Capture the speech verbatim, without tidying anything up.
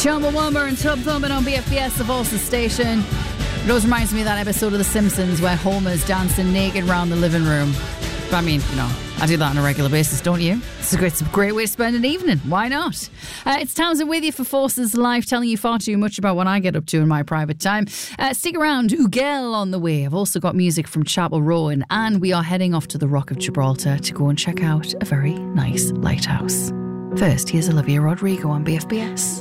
Chumbawamba and Tub Thumping on B F B S, the Voices station. It always reminds me of that episode of The Simpsons where Homer's dancing naked around the living room. But I mean, you know, I do that on a regular basis, don't you? It's a great, it's a great way to spend an evening. Why not? Uh, it's Townsend with you for Forces Life, telling you far too much about what I get up to in my private time. Uh, stick around, Ugel on the way. I've also got music from Chapel Rowan, and we are heading off to the Rock of Gibraltar to go and check out a very nice lighthouse. First, here's Olivia Rodrigo on B F B S.